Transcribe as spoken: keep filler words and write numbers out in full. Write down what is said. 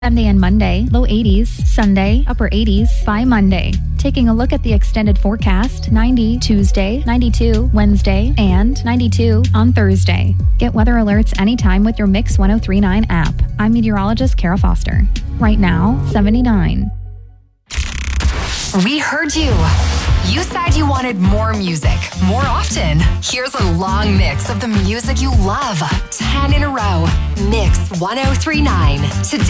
Sunday and Monday, low eighties. Sunday, upper eighties. By Monday. Taking a look at the extended forecast, ninety Tuesday, ninety-two Wednesday, and ninety-two on Thursday. Get weather alerts anytime with your Mix ten thirty-nine app. I'm meteorologist Kara Foster. Right now, seventy-nine. We heard you. You said you wanted more music, more often. Here's a long mix of the music you love. ten in a row. Mix ten thirty-nine. Today.